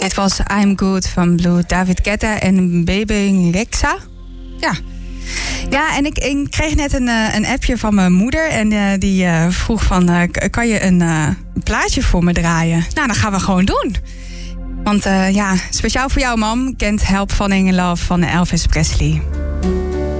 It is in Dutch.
Dit was I'm Good van Blue, David Guetta en Bebe Rexha. Ja. Ja, en ik kreeg net een appje van mijn moeder. En die vroeg van, kan je een plaatje voor me draaien? Nou, dat gaan we gewoon doen. Want speciaal voor jou, mam, kent Help Falling in Love van Elvis Presley.